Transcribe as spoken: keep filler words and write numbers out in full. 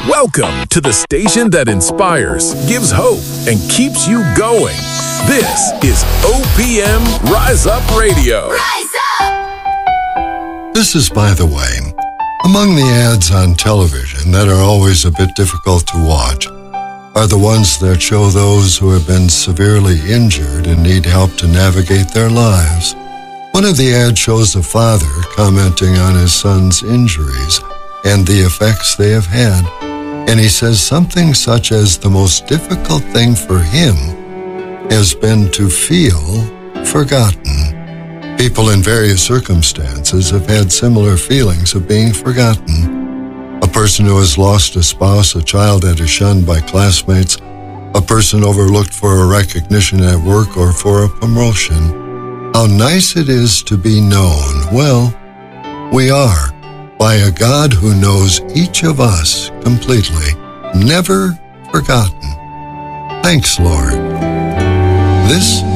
Welcome to the station that inspires, gives hope, and keeps you going. This is O P M Rise Up Radio. Rise up! This is By the Way. Among the ads on television that are always a bit difficult to watch are the ones that show those who have been severely injured and need help to navigate their lives. One of the ads shows a father commenting on his son's injuries and the effects they have had, and he says something such as the most difficult thing for him has been to feel forgotten. People in various circumstances have had similar feelings of being forgotten. A person who has lost a spouse, a child that is shunned by classmates, a person overlooked for a recognition at work or for a promotion. How nice it is to be known. Well, we are, by a God who knows each of us completely, never forgotten. Thanks, Lord. This